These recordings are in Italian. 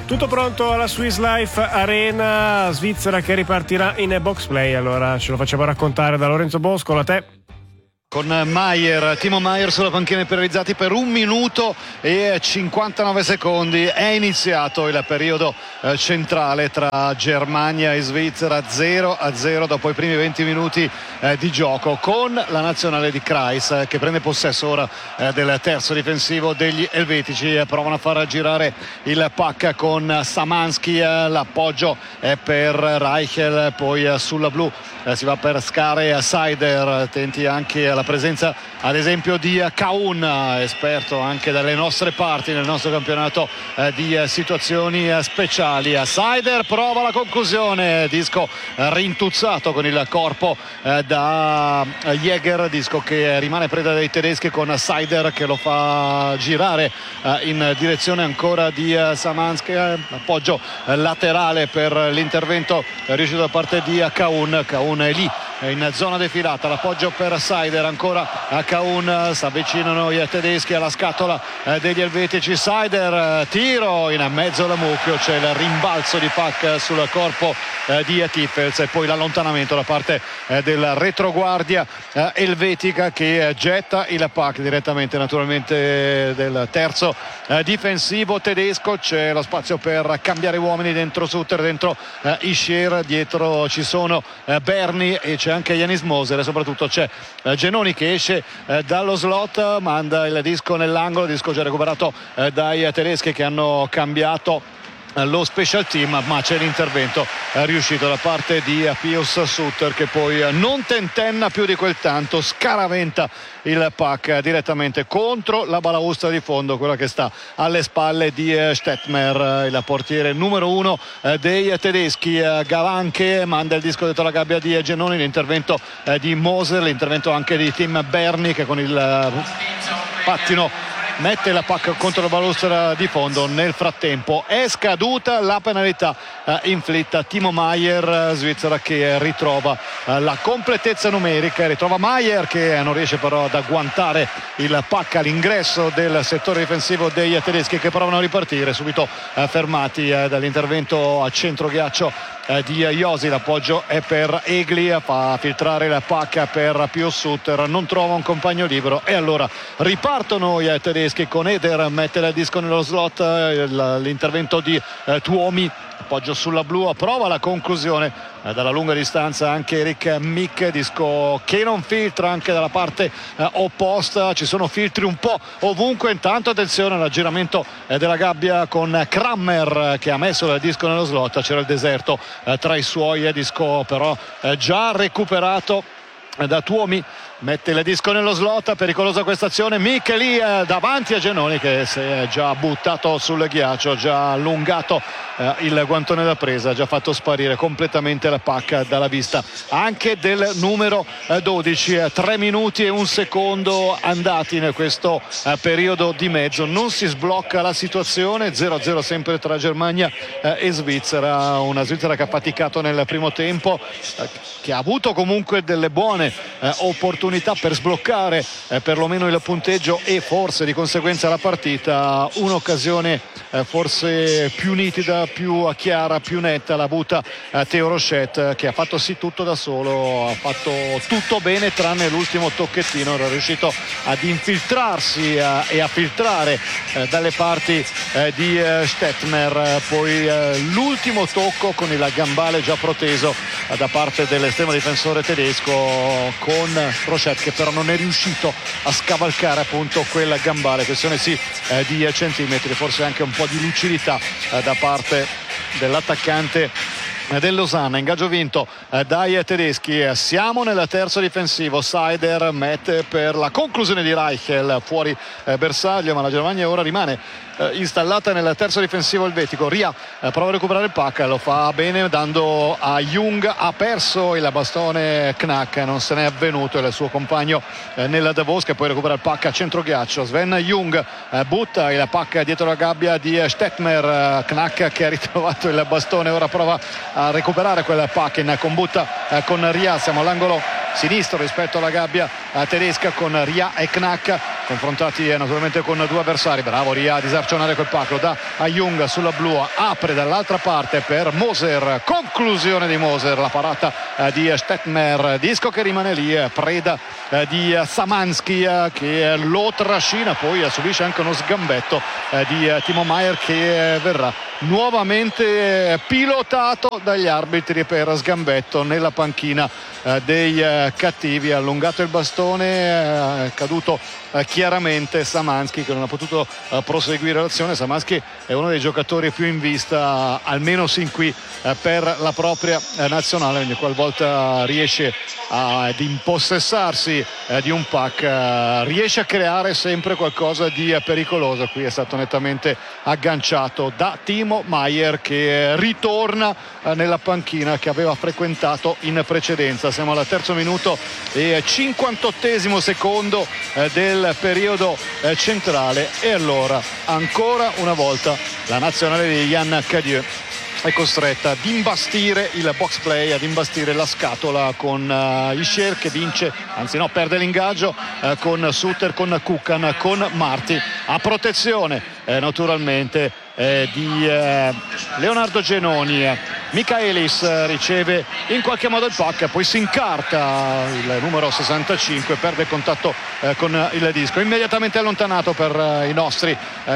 Tutto pronto alla Swiss Life Arena Svizzera che ripartirà in box play. Allora ce lo facciamo raccontare da Lorenzo Bosco, a te. Con Timo Maier sulla panchina penalizzati per 1 minuto e 59 secondi. È iniziato il periodo centrale tra Germania e Svizzera, 0-0 dopo i primi 20 minuti di gioco, con la nazionale di Kreis che prende possesso ora del terzo difensivo degli elvetici. Provano a far girare il puck con Samansky, l'appoggio è per Reichel, poi sulla blu si va per Skare Seider, attenti anche alla presenza ad esempio di Kaun, esperto anche dalle nostre parti nel nostro campionato di situazioni speciali. Seider prova la conclusione, disco rintuzzato con il corpo da Jäger, disco che rimane preda dei tedeschi, con Seider che lo fa girare in direzione ancora di Samansky, appoggio laterale per l'intervento riuscito da parte di Kaun è lì in zona defilata, l'appoggio per Seider, ancora a Kaun, si avvicinano i tedeschi alla scatola degli elvetici. Seider, tiro in mezzo alla mucchio, c'è il rimbalzo di puck sul corpo di Tiffels e poi l'allontanamento da parte della retroguardia elvetica che getta il puck direttamente naturalmente del terzo difensivo tedesco. C'è lo spazio per cambiare uomini dentro Sutter, dentro Ischier, dietro ci sono Berni e c'è anche Janis Moser e soprattutto c'è Genoni che esce dallo slot, manda il disco nell'angolo, disco già recuperato dai tedeschi che hanno cambiato lo special team, ma c'è l'intervento riuscito da parte di Pius Sutter che poi non tentenna più di quel tanto, scaraventa il puck direttamente contro la balaustra di fondo, quella che sta alle spalle di Stettmer, il portiere numero 1 dei tedeschi. Gavanche manda il disco dentro la gabbia di Genoni, l'intervento di Moser, l'intervento anche di Tim Berni che con il pattino mette la puck contro la balustra di fondo. Nel frattempo è scaduta la penalità inflitta a Timo Maier, Svizzera che ritrova la completezza numerica, ritrova Maier che non riesce però ad agguantare il puck all'ingresso del settore difensivo dei tedeschi che provano a ripartire, subito fermati dall'intervento a centro ghiaccio di Josi. L'appoggio è per Egli, fa filtrare la puck per Pius Sutter, non trova un compagno libero e allora ripartono i tedeschi con Eder, mette il disco nello slot, l'intervento di Tuomi, appoggio sulla blu, prova la conclusione dalla lunga distanza anche Eric Mick, disco che non filtra anche dalla parte opposta, ci sono filtri un po' ovunque. Intanto attenzione all'aggiramento della gabbia con Krammer che ha messo il disco nello slot, c'era il deserto tra i suoi, disco però già recuperato da Tuomi, mette il disco nello slot, pericolosa questa azione, Mick lì davanti a Genoni che si è già buttato sul ghiaccio, già allungato il guantone da presa, già fatto sparire completamente la puck dalla vista anche del numero 12. 3 minuti e 1 secondo andati in questo periodo di mezzo, non si sblocca la situazione, 0-0 sempre tra Germania e Svizzera, una Svizzera che ha faticato nel primo tempo, che ha avuto comunque delle buone opportunità per sbloccare perlomeno il punteggio e forse di conseguenza la partita. Un'occasione forse più nitida, più chiara, più netta la butta Theo Rochette che ha fatto sì tutto da solo, ha fatto tutto bene tranne l'ultimo tocchettino, era riuscito ad infiltrarsi e a filtrare dalle parti di Stettmer, poi l'ultimo tocco con il gambale già proteso da parte dell'estremo difensore tedesco, con Rochette che però non è riuscito a scavalcare appunto quel gambale, questione sì di centimetri, forse anche un po' di lucidità da parte dell'attaccante del Losanna. Ingaggio vinto dai tedeschi, siamo nel terzo difensivo, Seider mette per la conclusione di Reichel fuori bersaglio, ma la Germania ora rimane installata nel terzo difensivo elvetico. Ria prova a recuperare il puck, lo fa bene dando a Jung, ha perso il bastone Knack, non se n'è avvenuto il suo compagno nel Davos che poi recupera il puck a centro ghiaccio. Sven Jung butta il puck dietro la gabbia di Stettmer, Knack che ha ritrovato il bastone, ora prova a recuperare quel puck in combutta con Ria, siamo all'angolo sinistro rispetto alla gabbia tedesca con Ria e Knack confrontati naturalmente con due avversari. Bravo Ria a disarcionare quel pacco, da a Jung sulla blu, apre dall'altra parte per Moser, conclusione di Moser, la parata di Stettmer, disco che rimane lì, preda di Samansky che lo trascina, poi subisce anche uno sgambetto di Timo Maier che verrà nuovamente pilotato dagli arbitri per sgambetto nella panchina dei cattivi. Ha allungato il bastone, è caduto chiaramente Samansky, che non ha potuto proseguire l'azione. Samansky è uno dei giocatori più in vista, almeno sin qui, per la propria nazionale. Ogni qualvolta riesce ad impossessarsi di un pack, riesce a creare sempre qualcosa di pericoloso. Qui è stato nettamente agganciato da Timo Maier, che ritorna nella panchina che aveva frequentato in precedenza. Siamo al terzo minuto e 58esimo secondo del periodo centrale, e allora ancora una volta la nazionale di Yann Cadieux è costretta ad imbastire il box play, ad imbastire la scatola con Ischier, che vince, anzi no, perde l'ingaggio con Suter, con Kukan, con Marti a protezione naturalmente di Leonardo Genoni. Michaelis riceve in qualche modo il pack, poi si incarta il numero 65, perde il contatto con il disco, immediatamente allontanato per i nostri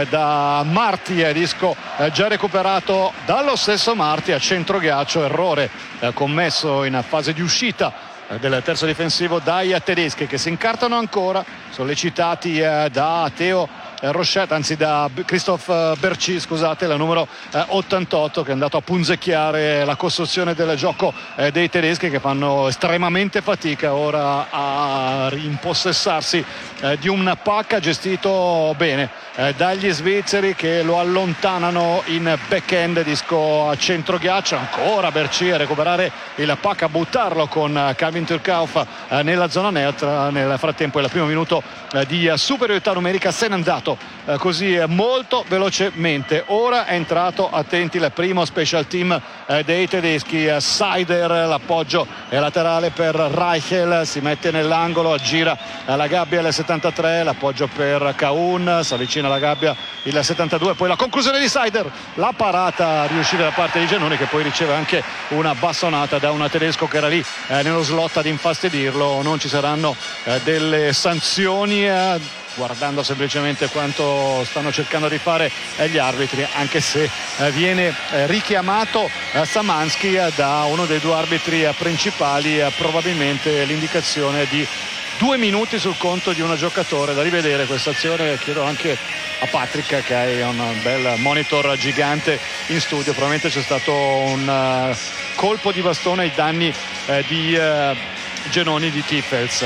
da Marti, disco già recuperato dallo stesso Marti a centro ghiaccio, errore commesso in fase di uscita del terzo difensivo dai tedeschi, che si incartano ancora, sollecitati da Theo Rochette, anzi da Christophe Berchi, scusate, la numero 88, che è andato a punzecchiare la costruzione del gioco dei tedeschi, che fanno estremamente fatica ora a rimpossessarsi di un pack gestito bene dagli svizzeri, che lo allontanano in backhand, disco a centro ghiaccio. Ancora Berchi a recuperare il pack, a buttarlo con Calvin Turkauf nella zona neutra. Nel frattempo il primo minuto di superiorità numerica se n'è andato così molto velocemente. Ora è entrato, attenti, il primo special team dei tedeschi. Seider, l'appoggio è laterale per Reichel, si mette nell'angolo, gira la gabbia il 73, l'appoggio per Kaun, si avvicina alla gabbia il 72, poi la conclusione di Seider, la parata riuscita da parte di Genoni, che poi riceve anche una bastonata da un tedesco che era lì nello slot ad infastidirlo. Non ci saranno delle sanzioni, guardando semplicemente quanto stanno cercando di fare gli arbitri, anche se viene richiamato Samansky da uno dei due arbitri principali, probabilmente l'indicazione di 2 minuti sul conto di un giocatore. Da rivedere questa azione, chiedo anche a Patrick, che hai un bel monitor gigante in studio, probabilmente c'è stato un colpo di bastone ai danni di Genoni di Tiffels.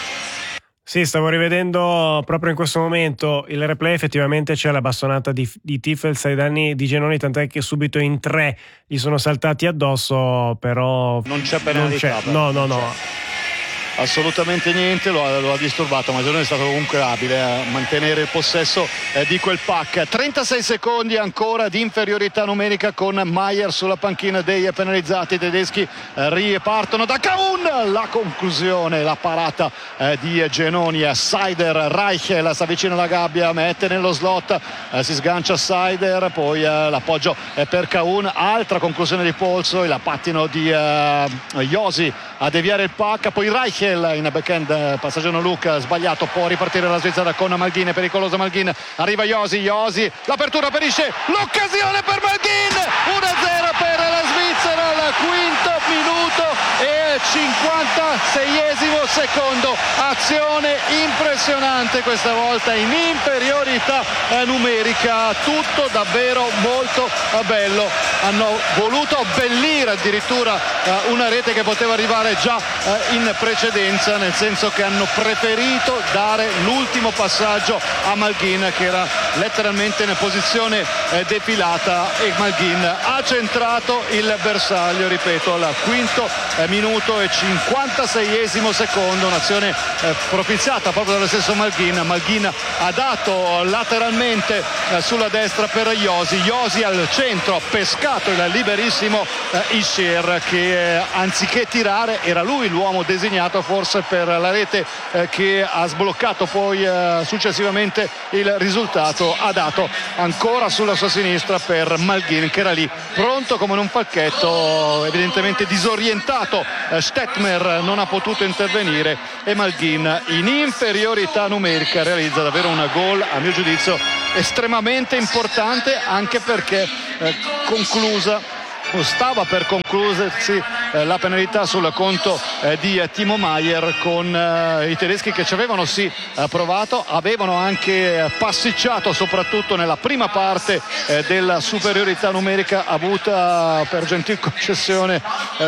Sì, stavo rivedendo proprio in questo momento il replay, effettivamente c'è la bastonata di Tiffels ai danni di Genoni, tant'è che subito in 3 gli sono saltati addosso, però non c'è penalità. No. Assolutamente niente, lo ha disturbato, ma Genoni è stato comunque abile a mantenere il possesso di quel pack. 36 secondi ancora di inferiorità numerica con Maier sulla panchina dei penalizzati. I tedeschi ripartono da Kaun, la conclusione, la parata di Genoni. Seider, Reichel si avvicina alla gabbia, mette nello slot, si sgancia Seider, poi l'appoggio per Kaun, altra conclusione di polso, il pattino di Josi a deviare il pack, poi Reichel in backhand, passaggio no look sbagliato, può ripartire la Svizzera con Malghin, è pericoloso Malghin, arriva Josi, l'apertura per Ischier, l'occasione per Malghin, 1-0 per la Svizzera al quinto minuto e 56esimo secondo. Azione impressionante questa volta in inferiorità numerica, tutto davvero molto bello. Hanno voluto abbellire addirittura una rete che poteva arrivare già in precedenza, nel senso che hanno preferito dare l'ultimo passaggio a Malghin, che era letteralmente in posizione defilata, e Malghin ha centrato il bersaglio, ripeto, al quinto minuto minuto e 56esimo secondo, un'azione propiziata proprio dallo stesso Malghin. Malghin ha dato lateralmente sulla destra per Josi al centro, ha pescato il liberissimo Hischier, che anziché tirare era lui l'uomo designato forse per la rete che ha sbloccato poi successivamente il risultato. Ha dato ancora sulla sua sinistra per Malghin, che era lì pronto come in un pacchetto, evidentemente disorientato. Stettmer non ha potuto intervenire e Malghin, in inferiorità numerica, realizza davvero un gol, a mio giudizio estremamente importante, anche perché stava per concludersi la penalità sul conto di Timo Maier, con i tedeschi che ci avevano provato, avevano anche pasticciato soprattutto nella prima parte della superiorità numerica avuta per gentil concessione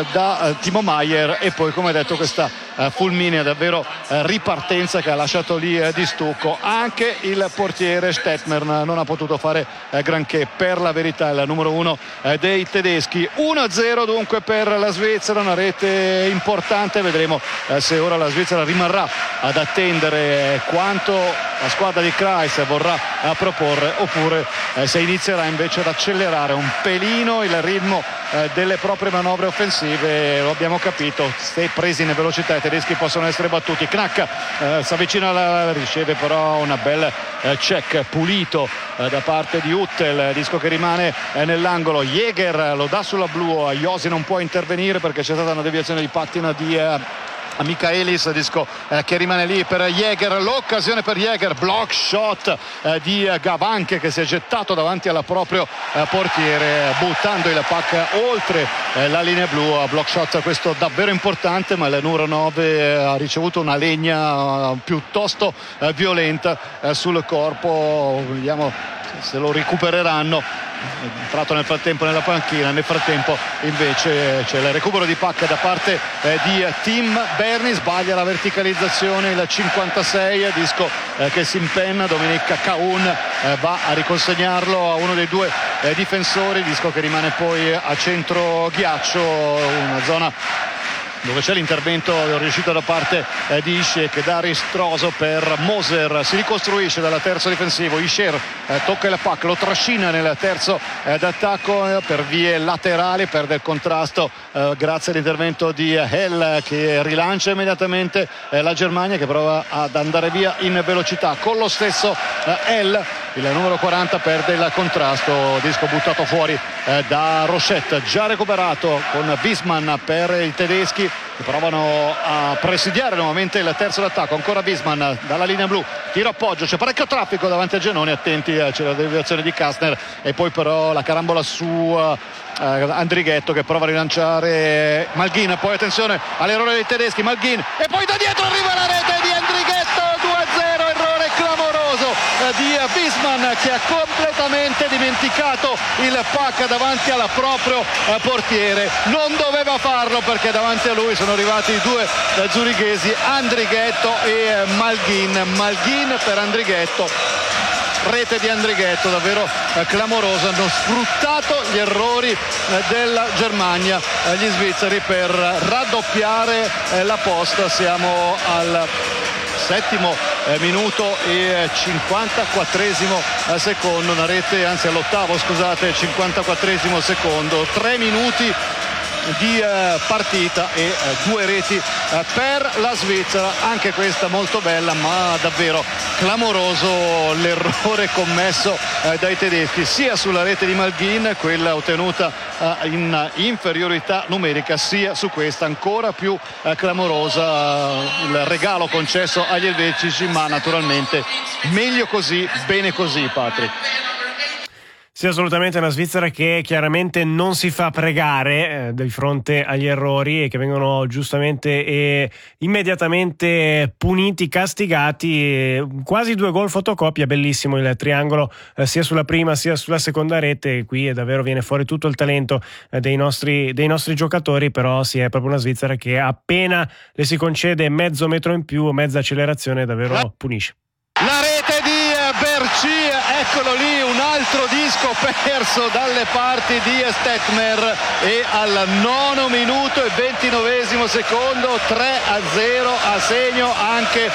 da Timo Maier, e poi, come detto, questa fulminea davvero ripartenza che ha lasciato lì di stucco. Anche il portiere Stettmer non ha potuto fare granché, per la verità, il numero 1 dei tedeschi. 1-0 dunque per la Svizzera, una rete importante. Vedremo se ora la Svizzera rimarrà ad attendere quanto la squadra di Kreis vorrà proporre, oppure se inizierà invece ad accelerare un pelino il ritmo delle proprie manovre offensive. Lo abbiamo capito, se presi in velocità i tedeschi possono essere battuti. Knack si avvicina, riceve però una bel check pulito da parte di Hüttel, disco che rimane nell'angolo. Jäger lo dà sulla blu, Josi non può intervenire perché c'è stata una deviazione di pattina di Michaelis, disco che rimane lì per Jäger. L'occasione per Jäger, block shot di Gavanke, che si è gettato davanti al proprio portiere buttando il puck oltre la linea blu. Block shot questo davvero importante, ma il numero 9 ha ricevuto una legna piuttosto violenta sul corpo. Vediamo se lo recupereranno. È entrato nel frattempo nella panchina. Nel frattempo invece c'è il recupero di pacca da parte di Tim Berni. Sbaglia la verticalizzazione il 56, disco che si impenna. Dominic Caun va a riconsegnarlo a uno dei due difensori, disco che rimane poi a centro ghiaccio, una zona dove c'è l'intervento riuscito da parte di Hischier, che dà ristroso per Moser. Si ricostruisce dal terzo difensivo. Hischier tocca il puck, lo trascina nel terzo d'attacco per vie laterali, perde il contrasto grazie all'intervento di Hell, che rilancia immediatamente la Germania, che prova ad andare via in velocità. Con lo stesso Hell, il numero 40 perde il contrasto, disco buttato fuori da Rochette. Già recuperato con Wiesmann per i tedeschi, che provano a presidiare nuovamente il terzo d'attacco. Ancora Wiesmann dalla linea blu, tiro appoggio, c'è parecchio traffico davanti a Genoni, attenti, c'è la deviazione di Kastner, e poi però la carambola su Andrighetto, che prova a rilanciare Malghin. Poi attenzione all'errore dei tedeschi, Malghin, e poi da dietro arriva la rete di Andrighetto, 2-0, errore clamoroso di Wiesmann, che ha completamente dimenticato il puck davanti al proprio portiere. Non doveva farlo, perché davanti a lui sono arrivati i due zurighesi, Andrighetto e Malghin per Andrighetto. Rete di Andrighetto davvero clamorosa. Hanno sfruttato gli errori della Germania gli svizzeri per raddoppiare la posta. Siamo al settimo minuto e 54esimo secondo, una rete, anzi all'ottavo, scusate, 54esimo secondo, 3 minuti di partita e 2 reti per la Svizzera. Anche questa molto bella, ma davvero clamoroso l'errore commesso dai tedeschi, sia sulla rete di Malghin, quella ottenuta in inferiorità numerica, sia su questa ancora più clamorosa, il regalo concesso agli elvetici. Ma naturalmente meglio così, bene così, Patrick. Sì, assolutamente, una Svizzera che chiaramente non si fa pregare di fronte agli errori, e che vengono giustamente e immediatamente puniti, castigati. Quasi 2 gol fotocopia, bellissimo il triangolo sia sulla prima sia sulla seconda rete. Qui davvero viene fuori tutto il talento dei nostri giocatori, però sì, è proprio una Svizzera che appena le si concede mezzo metro in più, mezza accelerazione, davvero punisce. La rete di Berchi eccolo lì, un altro disco perso dalle parti di Stettmer, e al 9 minuto e 29 secondo 3-0 a segno anche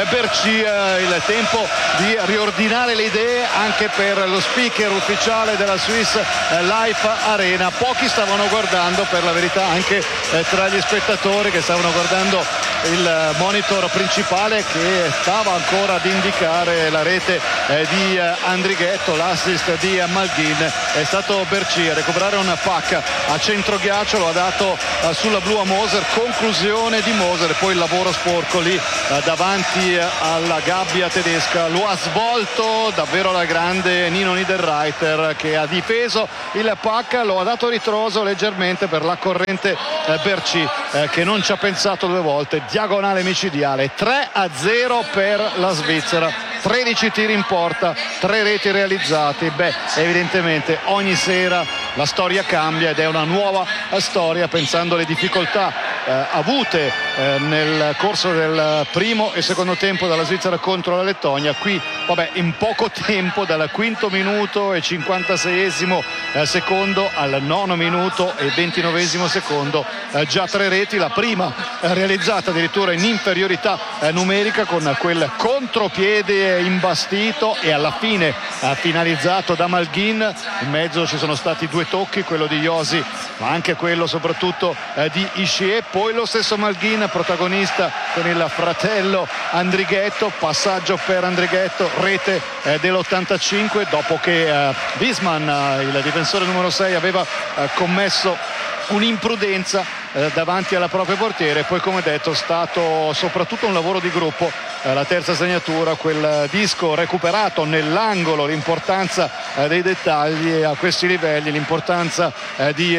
Bercia. Il tempo di riordinare le idee anche per lo speaker ufficiale della Swiss Life Arena. Pochi stavano guardando, per la verità, anche tra gli spettatori che stavano guardando il monitor principale, che stava ancora ad indicare la rete di Andrighetto. L'assist di Malghin è stato Bercia a recuperare un pack a centro ghiaccio, lo ha dato sulla blu a Moser, conclusione di Moser, e poi il lavoro sporco lì davanti alla gabbia tedesca lo ha svolto davvero alla grande Nino Niederreiter, che ha difeso il pack, lo ha dato ritroso leggermente per la corrente Bercia, che non ci ha pensato due volte, diagonale micidiale. 3-0 per la Svizzera, 13 tiri in porta, 3 reti realizzati. Evidentemente ogni sera la storia cambia, ed è una nuova storia, pensando alle difficoltà avute nel corso del primo e secondo tempo dalla Svizzera contro la Lettonia. Qui in poco tempo, dal quinto minuto e 56esimo secondo al 9 minuto e 29esimo secondo, già 3 reti, la prima realizzata addirittura in inferiorità numerica con quel contropiede imbastito, e alla fine finalizzato da Malghin. In mezzo ci sono stati 2 tocchi, quello di Josi ma anche quello soprattutto di Ischier. Poi lo stesso Malghin protagonista con il fratello Andrighetto, passaggio per Andrighetto, rete dell'85 dopo che Wiesmann, il difensore numero 6, aveva commesso un'imprudenza davanti alla propria portiere. Poi, come detto, è stato soprattutto un lavoro di gruppo. La terza segnatura, quel disco recuperato nell'angolo, l'importanza dei dettagli, e a questi livelli l'importanza di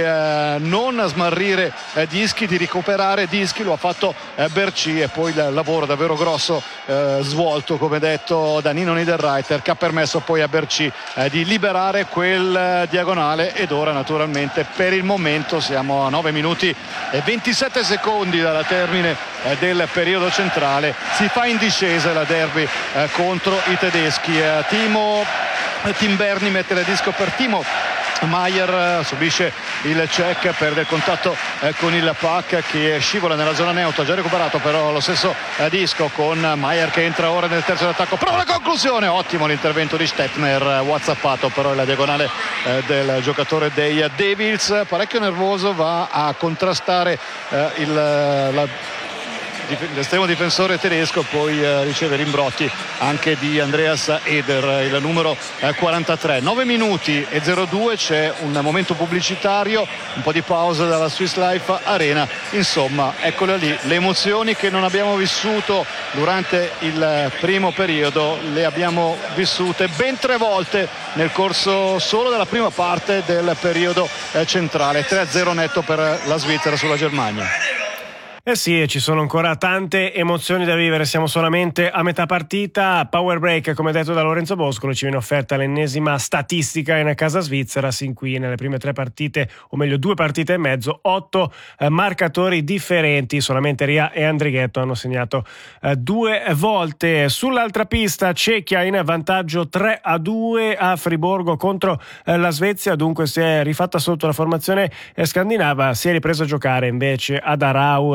non smarrire dischi, di recuperare dischi, lo ha fatto Bercia. E poi il lavoro davvero grosso svolto, come detto, da Nino Niederreiter, che ha permesso poi a Bercia di liberare quel diagonale. Ed ora, naturalmente, per il momento siamo a 9 minuti e 27 secondi dalla termine del periodo centrale. Si fa in discesa la derby contro i tedeschi. Tim Berni mette il disco per Timo Maier, subisce il check, perde il contatto con il pack, che scivola nella zona neutra. Già recuperato però lo stesso disco, con Maier che entra ora nel terzo d'attacco. Prova la conclusione, ottimo l'intervento di Stettmer, whatsappato però la diagonale del giocatore dei Devils. Parecchio nervoso, va a contrastare l'estremo difensore tedesco, poi riceve rimbrotti anche di Andreas Eder, il numero 43. 9 minuti e 02, c'è un momento pubblicitario, un po' di pausa dalla Swiss Life Arena. Insomma, eccole lì le emozioni che non abbiamo vissuto durante il primo periodo, le abbiamo vissute ben 3 volte nel corso solo della prima parte del periodo centrale. 3-0 netto per la Svizzera sulla Germania. Eh sì, ci sono ancora tante emozioni da vivere, siamo solamente a metà partita. Power break, come detto da Lorenzo Boscolo, ci viene offerta l'ennesima statistica in casa svizzera. Sin qui nelle prime 3 partite, o meglio 2 partite e mezzo, 8 marcatori differenti, solamente Ria e Andrighetto hanno segnato 2 volte. Sull'altra pista Cecchia in vantaggio 3-2 a Friburgo contro la Svezia, dunque si è rifatta sotto la formazione scandinava, si è ripreso a giocare invece ad Arau.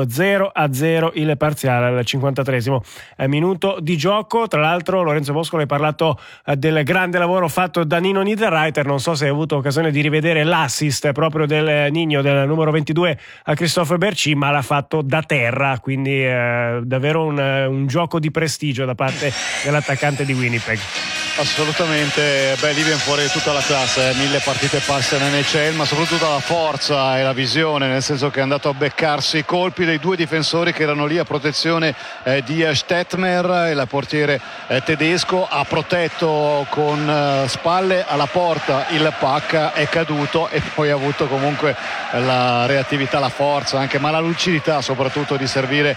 0-0 il parziale al 53esimo minuto di gioco. Tra l'altro, Lorenzo Boscolo, hai parlato del grande lavoro fatto da Nino Niederreiter. Non so se hai avuto occasione di rivedere l'assist proprio del Nino, del numero 22 a Christophe Berchi, ma l'ha fatto da terra, quindi davvero un gioco di prestigio da parte dell'attaccante di Winnipeg. Assolutamente, lì viene fuori tutta la classe, 1000 partite passe nell'NHL, ma soprattutto la forza e la visione, nel senso che è andato a beccarsi i colpi dei 2 difensori che erano lì a protezione di Stettmer. Il portiere tedesco ha protetto con spalle alla porta il pack, è caduto, e poi ha avuto comunque la reattività, la forza anche, ma la lucidità soprattutto di servire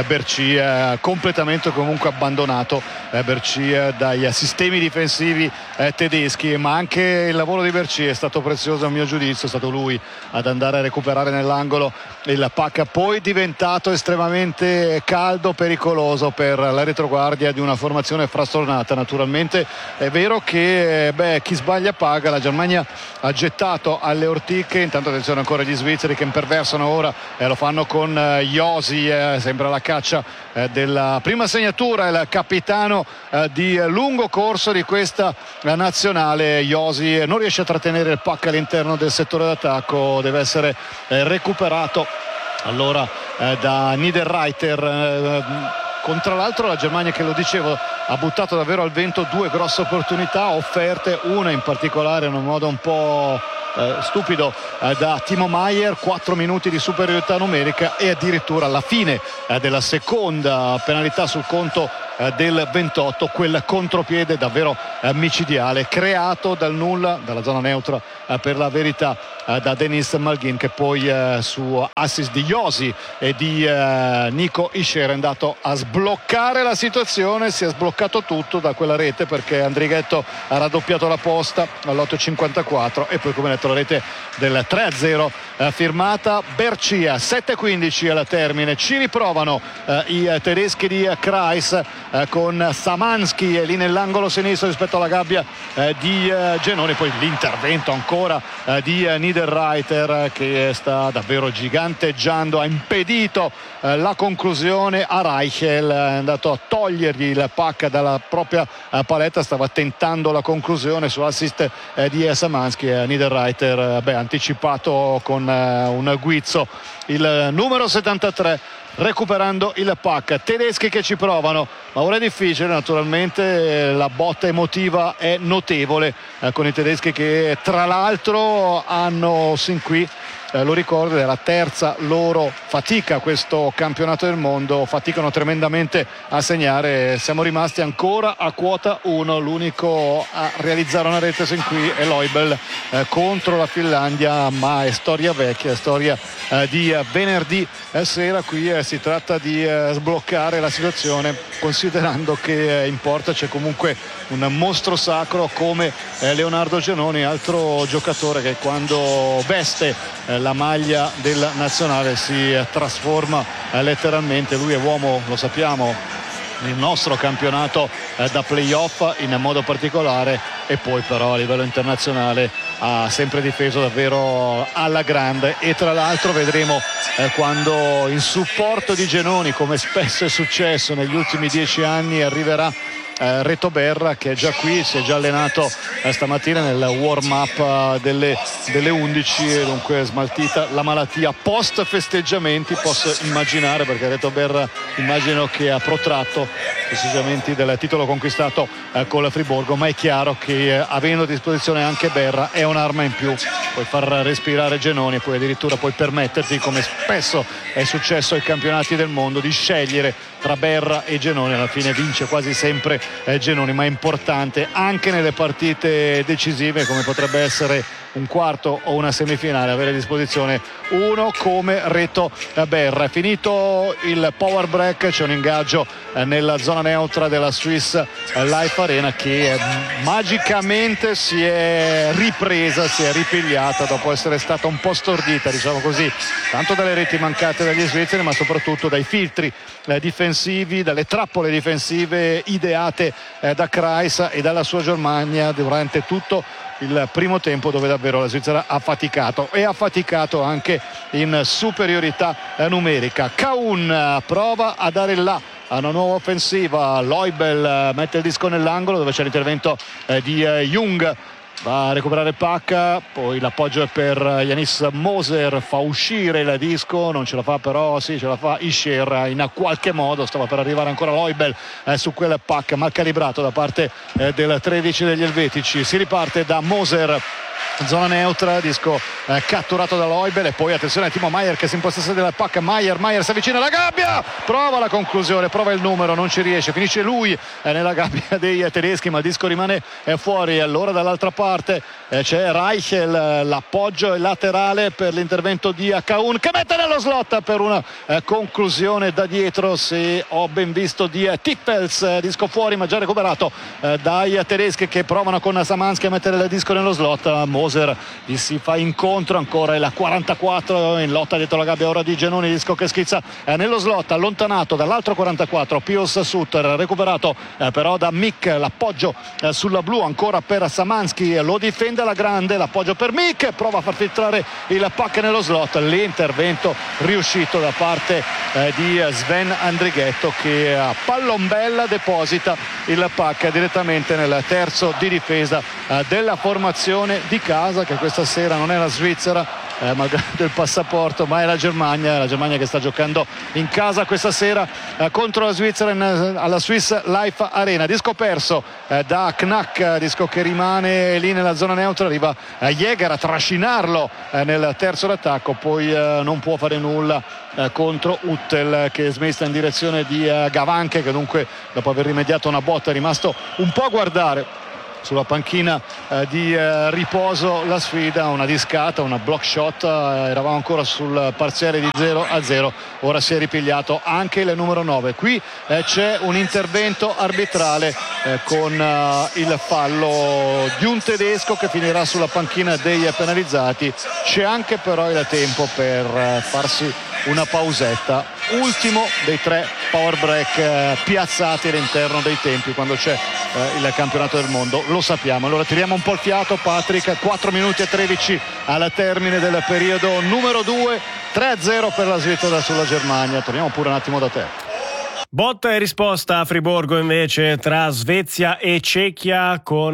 Bercia, completamente comunque abbandonato Bercia dai sistemi difensivi tedeschi. Ma anche il lavoro di Bercia è stato prezioso a mio giudizio, è stato lui ad andare a recuperare nell'angolo il pack, poi diventato diventato estremamente caldo, pericoloso per la retroguardia di una formazione frastornata. Naturalmente è vero che chi sbaglia paga. La Germania ha gettato alle ortiche, intanto attenzione ancora gli svizzeri che imperversano ora, lo fanno con Josi, sempre alla caccia della prima segnatura, il capitano di lungo corso di questa nazionale. Josi non riesce a trattenere il puck all'interno del settore d'attacco, deve essere recuperato allora da Niederreiter. Tra l'altro la Germania, che lo dicevo, ha buttato davvero al vento due grosse opportunità offerte, una in particolare in un modo un po' stupido da Timo Maier, 4 minuti di superiorità numerica e addirittura alla fine della seconda penalità sul conto del 28 quel contropiede davvero micidiale creato dal nulla, dalla zona neutra per la verità, da Denis Malgin, che poi su assist di Josi e di Nico Hischier è andato a sbloccare la situazione. Si è sbloccato tutto da quella rete perché Andrighetto ha raddoppiato la posta all'8.54 e poi, come detto, la rete del 3-0 firmata Bercia. 7.15 alla termine, ci riprovano i tedeschi di Kreis con Samansky lì nell'angolo sinistro rispetto alla gabbia di Genoni. Poi l'intervento ancora di Niederreiter, che sta davvero giganteggiando, ha impedito la conclusione a Reichel, è andato a togliergli il puck dalla propria paletta, stava tentando la conclusione su assist di Samansky. Niederreiter anticipato con un guizzo il numero 73, recuperando il puck. Tedeschi che ci provano, ma ora è difficile, naturalmente la botta emotiva è notevole con i tedeschi che tra l'altro hanno sin qui, lo ricordo, è la terza loro fatica questo campionato del mondo, faticano tremendamente a segnare. Siamo rimasti ancora a quota 1, l'unico a realizzare una rete sin qui è Leubel contro la Finlandia, ma è storia vecchia, storia di venerdì sera. Qui si tratta di sbloccare la situazione, considerando che in porta c'è comunque un mostro sacro come Leonardo Genoni, altro giocatore che quando veste la maglia del nazionale si trasforma letteralmente. Lui è uomo, lo sappiamo, nel nostro campionato da playoff in modo particolare, e poi però a livello internazionale ha sempre difeso davvero alla grande. E tra l'altro vedremo quando in supporto di Genoni, come spesso è successo negli ultimi 10 anni, arriverà Reto Berra, che è già qui, si è già allenato stamattina nel warm up delle 11, e dunque smaltita la malattia post festeggiamenti, posso immaginare, perché Reto Berra immagino che ha protratto festeggiamenti del titolo conquistato con la Friburgo, ma è chiaro che avendo a disposizione anche Berra è un'arma in più, puoi far respirare Genoni e poi addirittura puoi permetterti, come spesso è successo ai campionati del mondo, di scegliere tra Berra e Genoni. Alla fine vince quasi sempre Genoni, ma è importante anche nelle partite decisive, come potrebbe essere un quarto o una semifinale, avere a disposizione uno come Reto Berra. È finito il power break, c'è un ingaggio nella zona neutra della Swiss Life Arena, che magicamente si è ripresa, si è ripigliata dopo essere stata un po' stordita, diciamo così, tanto dalle reti mancate dagli svizzeri, ma soprattutto dai filtri difensivi, dalle trappole difensive ideate da Kreis e dalla sua Germania durante tutto il primo tempo, dove davvero la Svizzera ha faticato, e ha faticato anche in superiorità numerica. Kaun prova a dare là a una nuova offensiva, Leubel mette il disco nell'angolo dove c'è l'intervento di Jung, va a recuperare il puck, poi l'appoggio è per Yanis Moser, fa uscire il disco, non ce la fa, però sì, ce la fa Hischier in qualche modo, stava per arrivare ancora Leubel su quel puck mal calibrato da parte del 13 degli elvetici. Si riparte da Moser, zona neutra, disco catturato da Leubel, e poi attenzione a Timo Maier che si impossessa del puck. Maier si avvicina alla gabbia, prova la conclusione, prova il numero, non ci riesce, finisce lui nella gabbia dei tedeschi, ma il disco rimane fuori. Allora dall'altra parte c'è Reichel, l'appoggio laterale per l'intervento di Akaun che mette nello slot per una conclusione da dietro, se ho ben visto, di Tippels, disco fuori ma già recuperato dai tedeschi che provano con Samansky a mettere il disco nello slot. Moser gli si fa incontro, ancora il 44 in lotta dietro la gabbia ora di Genoni, disco che schizza nello slot, allontanato dall'altro 44 Pius Sutter, recuperato però da Mick, l'appoggio sulla blu ancora per Samansky, lo difende alla grande, l'appoggio per Mick, prova a far filtrare il puck nello slot, l'intervento riuscito da parte di Sven Andrighetto che a pallombella deposita il puck direttamente nel terzo di difesa della formazione di casa, che questa sera non è la Svizzera malgrado il passaporto, ma è la Germania che sta giocando in casa questa sera contro la Svizzera alla Swiss Life Arena. Disco perso da Knack, disco che rimane lì nella zona neutra, arriva Jäger a trascinarlo nel terzo d'attacco, poi non può fare nulla contro Uttel che smesta in direzione di Gavanche, che dunque dopo aver rimediato una botta è rimasto un po' a guardare sulla panchina di riposo la sfida. Una discata, una block shot, eravamo ancora sul parziale di 0-0, ora si è ripigliato anche il numero 9. Qui c'è un intervento arbitrale con il fallo di un tedesco che finirà sulla panchina dei penalizzati. C'è anche però il tempo per farsi una pausetta, ultimo dei 3 power break piazzati all'interno dei tempi quando c'è il campionato del mondo, lo sappiamo. Allora tiriamo un po' il fiato, Patrick. 4 minuti e 13 al termine del periodo numero 2, 3-0 per la Svizzera sulla Germania. Torniamo pure un attimo da te. Botta e risposta a Friburgo invece tra Svezia e Cechia, con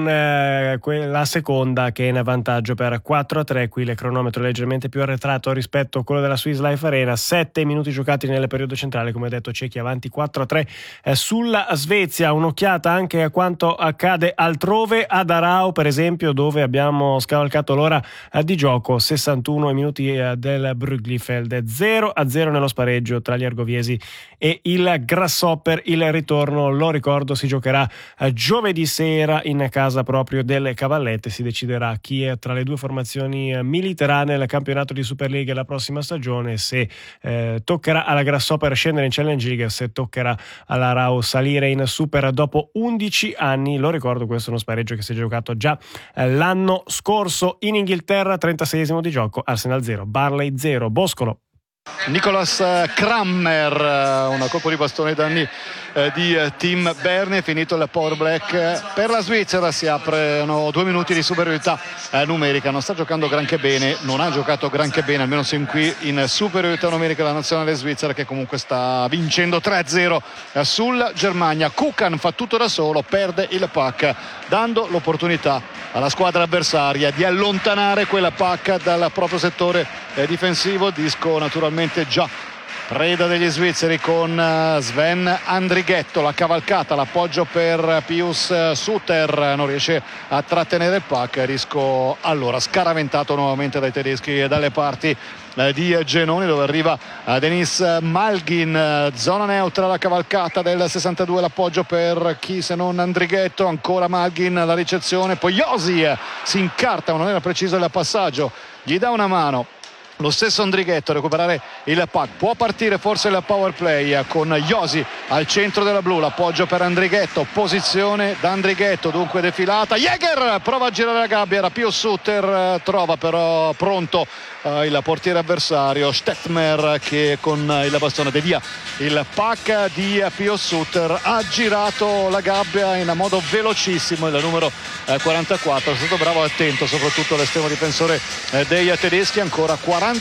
la seconda che è in vantaggio per 4-3. Qui il cronometro è leggermente più arretrato rispetto a quello della Swiss Life Arena. 7 minuti giocati nel periodo centrale, come detto Cechia avanti 4-3 sulla Svezia. Un'occhiata anche a quanto accade altrove, ad Aarau per esempio, dove abbiamo scavalcato l'ora di gioco. 61 minuti del Brüglifeld, 0-0 nello spareggio tra gli argoviesi e il Grasshopper. Il ritorno, lo ricordo, si giocherà giovedì sera in casa proprio delle Cavallette. Si deciderà chi è tra le due formazioni militerà nel campionato di Super League la prossima stagione, se toccherà alla Grasshopper scendere in Challenge League, se toccherà alla Aarau salire in Super dopo 11 anni. Lo ricordo, questo è uno spareggio che si è giocato già l'anno scorso in Inghilterra. 36esimo di gioco, Arsenal 0, Barley 0. Boscolo. Nicolas Krammer, una colpo di bastone ai danni di Tim Berni. È finito il power black per la Svizzera, si aprono 2 minuti di superiorità numerica. Non sta giocando granché bene, non ha giocato granché bene, almeno sin qui in superiorità numerica la nazionale svizzera, che comunque sta vincendo 3-0 sul Germania. Kukan fa tutto da solo, perde il puck, dando l'opportunità alla squadra avversaria di allontanare quella puck dal proprio settore difensivo. Disco naturalmente già preda degli svizzeri con Sven Andrighetto, la cavalcata, l'appoggio per Pius Sutter, non riesce a trattenere il puck. Risco allora scaraventato nuovamente dai tedeschi e dalle parti di Genoni, dove arriva Denis Malgin, zona neutra, la cavalcata del 62, l'appoggio per chi se non Andrighetto, ancora Malgin, la ricezione, poi Josi si incarta, non era preciso il passaggio, gli dà una mano lo stesso Andrighetto a recuperare il puck. Può partire forse il power play con Josi al centro della blu, l'appoggio per Andrighetto, posizione da Andrighetto, dunque defilata. Jäger prova a girare la gabbia, era Pius Sutter, trova però pronto il portiere avversario Stettmer, che con il bastone devia il puck di Pius Sutter. Ha girato la gabbia in modo velocissimo il numero 44, è stato bravo e attento soprattutto l'estremo difensore dei tedeschi. Ancora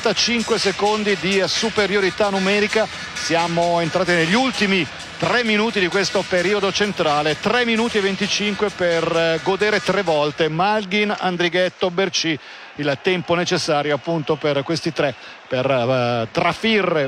45 secondi di superiorità numerica, siamo entrati negli ultimi 3 minuti di questo periodo centrale, 3 minuti e 25 per godere 3 volte Malgin, Andrighetto, Berci, il tempo necessario appunto per questi 3 per trafirre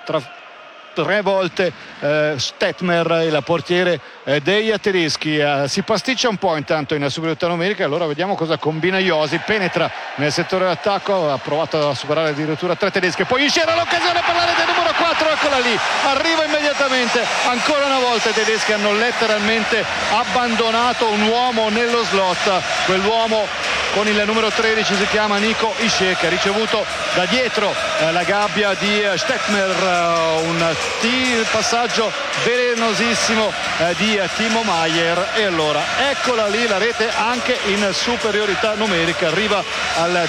3 volte Stettmer, il portiere dei tedeschi. Si pasticcia un po' intanto in superiorità numerica, allora vediamo cosa combina Josi. Penetra nel settore d'attacco, ha provato a superare addirittura 3 tedeschi, poi c'era l'occasione per la rete numero 4, eccola lì, arriva immediatamente. Ancora una volta i tedeschi hanno letteralmente abbandonato un uomo nello slot, quell'uomo con il numero 13, si chiama Nico Isce, che ha ricevuto da dietro la gabbia di Stettmer, un passaggio velenosissimo di Timo Maier, e allora eccola lì la rete anche in superiorità numerica, arriva al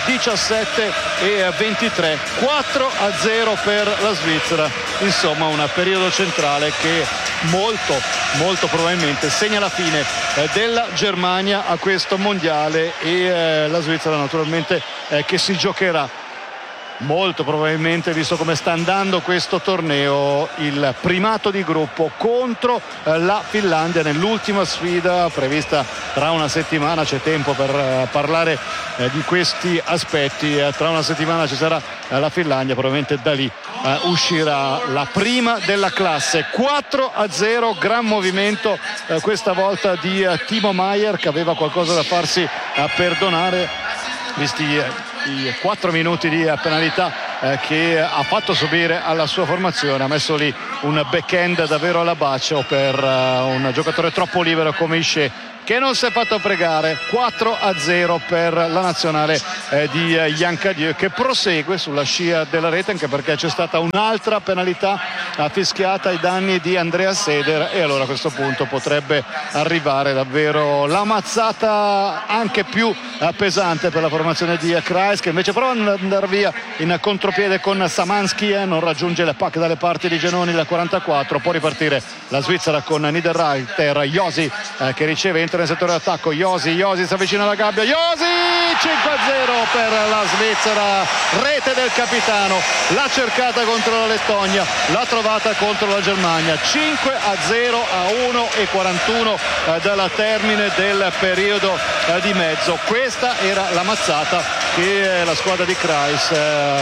17:23, 4-0 per la Svizzera. Insomma, un periodo centrale che molto probabilmente segna la fine della Germania a questo mondiale, e la Svizzera naturalmente che si giocherà molto probabilmente, visto come sta andando questo torneo, il primato di gruppo contro la Finlandia nell'ultima sfida prevista tra una settimana. C'è tempo per parlare di questi aspetti. Tra una settimana ci sarà la Finlandia, probabilmente da lì uscirà la prima della classe. 4-0, gran movimento questa volta di Timo Maier, che aveva qualcosa da farsi perdonare visti i 4 minuti di penalità che ha fatto subire alla sua formazione. Ha messo lì un backhand davvero alla bacio per un giocatore troppo libero come Isce, che non si è fatto pregare. 4-0 per la nazionale di Yann Cadieux, che prosegue sulla scia della rete, anche perché c'è stata un'altra penalità fischiata ai danni di Andrea Seder, e allora a questo punto potrebbe arrivare davvero la mazzata anche più pesante per la formazione di Kreis, che invece prova ad andare via in contropiede con Samansky, non raggiunge le pacche dalle parti di Genoni da 44. Può ripartire la Svizzera con Niederreiter, Josi che riceve, entra nel settore d'attacco, Josi si avvicina alla gabbia, Josi, 5-0 per la Svizzera, rete del capitano, l'ha cercata contro la Lettonia, l'ha trovata contro la Germania. 5-0 a 1:41 dalla termine del periodo di mezzo. Questa era la mazzata che la squadra di Kreis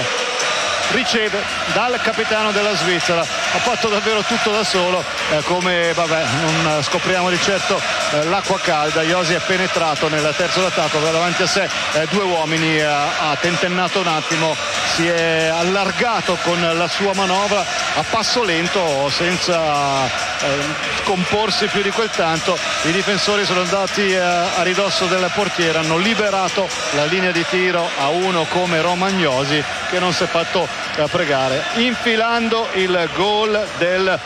riceve dal capitano della Svizzera. Ha fatto davvero tutto da solo, come non scopriamo di certo l'acqua calda. Josi è penetrato nel terzo d'attacco, aveva davanti a sé due uomini, ha tentennato un attimo, si è allargato con la sua manovra a passo lento, senza scomporsi più di quel tanto. I difensori sono andati a ridosso del portiere, hanno liberato la linea di tiro a uno come Romagnosi, che non si è fatto pregare, infilando il gol del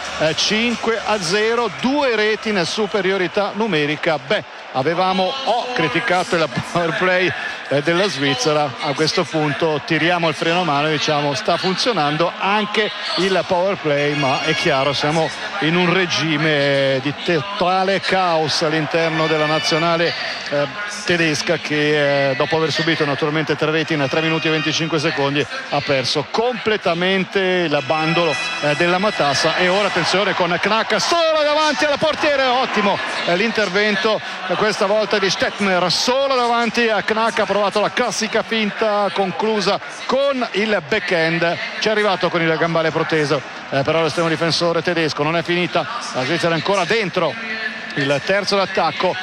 5-0, 2 reti in superiorità numerica. Avevamo criticato il power play della Svizzera, a questo punto tiriamo il freno a mano e diciamo sta funzionando anche il power play, ma è chiaro, siamo in un regime di totale caos all'interno della nazionale tedesca, che dopo aver subito naturalmente 3 reti in 3 minuti e 25 secondi ha perso completamente il bandolo della matassa. E ora attenzione con Knack solo davanti alla portiere, ottimo l'intervento questa volta di Stettmer, solo davanti a Knack, ha provato la classica finta conclusa con il backhand, ci è arrivato con il gambale proteso, però l'estremo difensore tedesco. Non è finita, la Svizzera è ancora dentro il terzo d'attacco,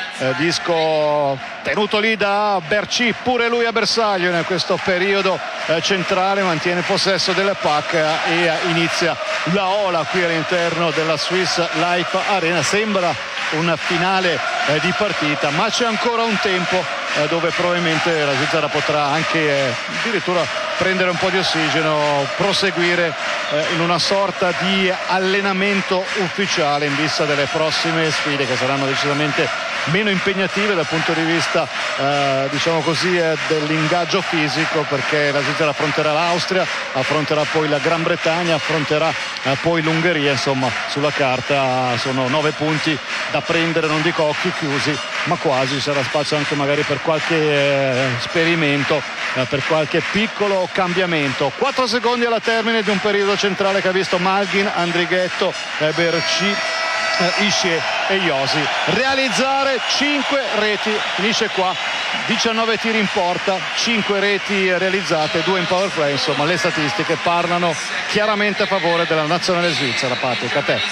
disco tenuto lì da Bercy, pure lui a bersaglio in questo periodo centrale, mantiene il possesso del pack e inizia la ola qui all'interno della Swiss Life Arena. Sembra un finale di partita, ma c'è ancora un tempo dove probabilmente la Svizzera potrà anche addirittura prendere un po' di ossigeno, proseguire in una sorta di allenamento ufficiale in vista delle prossime sfide, che saranno decisamente meno impegnative dal punto di vista diciamo così dell'ingaggio fisico, perché la Svizzera affronterà l'Austria, affronterà poi la Gran Bretagna, affronterà poi l'Ungheria. Insomma, sulla carta sono 9 punti da prendere, non dico occhi chiusi, ma quasi. Sarà spazio anche magari per qualche esperimento, per qualche piccolo cambiamento. 4 secondi alla termine di un periodo centrale che ha visto Malgin, Andrighetto, Bercy, Isce e Josi realizzare 5 reti. Finisce qua, 19 tiri in porta, 5 reti realizzate, 2 in power play. Insomma, le statistiche parlano chiaramente a favore della nazionale svizzera. Patrick, a te.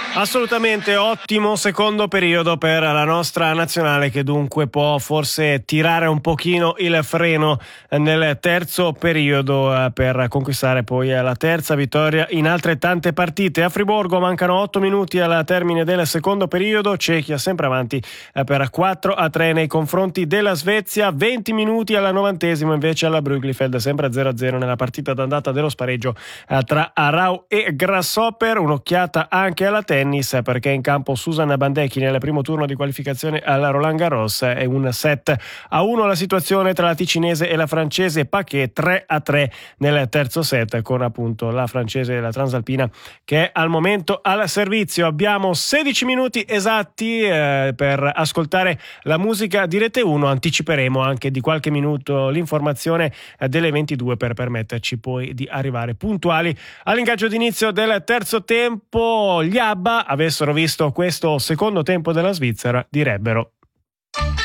Assolutamente ottimo secondo periodo per la nostra nazionale, che dunque può forse tirare un pochino il freno nel terzo periodo per conquistare poi la terza vittoria in altrettante partite. A Friburgo mancano 8 minuti al termine del secondo periodo, Cechia sempre avanti per 4-3 nei confronti della Svezia, 20 minuti al 90° invece alla Brüglifeld, sempre 0-0 nella partita d'andata dello spareggio tra Arau e Grasshopper. Un'occhiata anche alla tennis, perché in campo Susan Bandecchi nel primo turno di qualificazione alla Roland Garros. È un 7-1 la situazione tra la ticinese e la francese Paquet, 3-3 nel terzo set, con appunto la francese e la transalpina che è al momento al servizio. Abbiamo 16 minuti esatti per ascoltare la musica di Rete 1. Anticiperemo anche di qualche minuto l'informazione delle 22 per permetterci poi di arrivare puntuali all'ingaggio d'inizio del terzo tempo. Gli ABBA avessero visto questo secondo tempo della Svizzera direbbero: